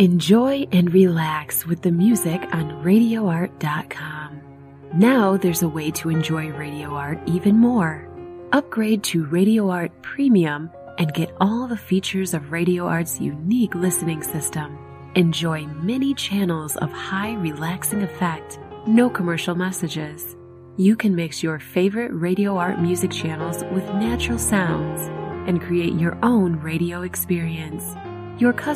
Enjoy and relax with the music on RadioArt.com. Now there's a way to enjoy Radio Art even more. Upgrade to Radio Art Premium and get all the features of Radio Art's unique listening system. Enjoy many channels of high relaxing effect, no commercial messages. You can mix your favorite Radio Art music channels with natural sounds and create your own radio experience. Your